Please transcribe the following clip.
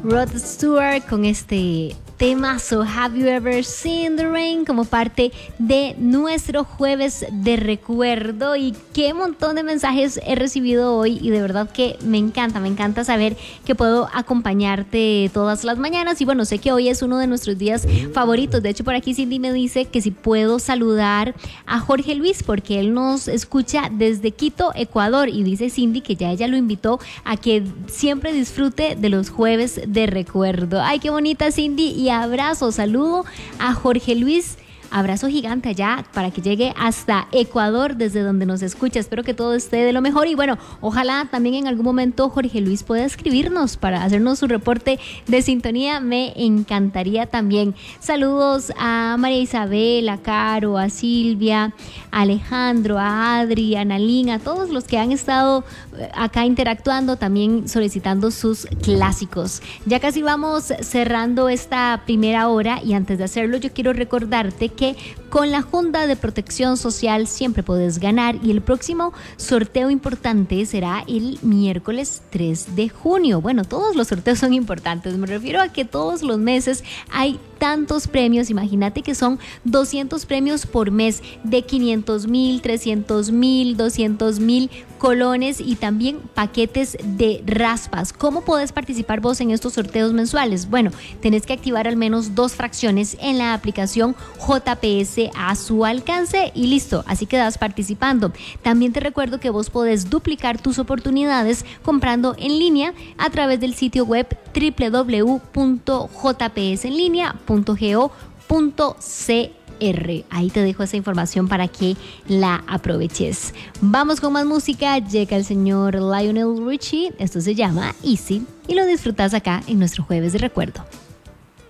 Rod Stewart con este temazo Have You Ever Seen the Rain como parte de nuestro jueves de recuerdo. Y qué montón de mensajes he recibido hoy y de verdad que me encanta saber que puedo acompañarte todas las mañanas. Y bueno, sé que hoy es uno de nuestros días favoritos. De hecho, por aquí Cindy me dice que si puedo saludar a Jorge Luis porque él nos escucha desde Quito, Ecuador, y dice Cindy que ya ella lo invitó a que siempre disfrute de los jueves de recuerdo. Ay, qué bonita, Cindy, y abrazo, saludo a Jorge Luis. Abrazo gigante allá para que llegue hasta Ecuador, desde donde nos escucha. Espero que todo esté de lo mejor y bueno, ojalá también en algún momento Jorge Luis pueda escribirnos para hacernos su reporte de sintonía. Me encantaría también. Saludos a María Isabel, a Caro, a Silvia, a Alejandro, a Adri, a Nalín, a todos los que han estado acá interactuando, también solicitando sus clásicos. Ya casi vamos cerrando esta primera hora y antes de hacerlo yo quiero recordarte que con la Junta de Protección Social siempre puedes ganar y el próximo sorteo importante será el miércoles 3 de junio. Bueno, todos los sorteos son importantes, me refiero a que todos los meses hay tantos premios. Imagínate que son 200 premios por mes de 500,000, 300,000, 200,000 colones y también paquetes de raspas. ¿Cómo puedes participar vos en estos sorteos mensuales? Bueno, tenés que activar al menos 2 fracciones en la aplicación JPS a su alcance y listo, así quedas participando. También te recuerdo que vos podés duplicar tus oportunidades comprando en línea a través del sitio web www.jpsenlinea.go.cr. Ahí te dejo esa información para que la aproveches. Vamos con más música. Llega el señor Lionel Richie. Esto se llama Easy y lo disfrutas acá en nuestro jueves de recuerdo.